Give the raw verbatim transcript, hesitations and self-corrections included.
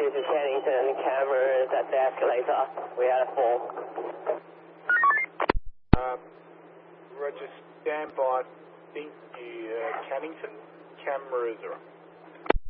this is Kennington, cameras at the escalator. We had a fall. Um, Roger, stand by. I think you, uh, Cannington, cameras are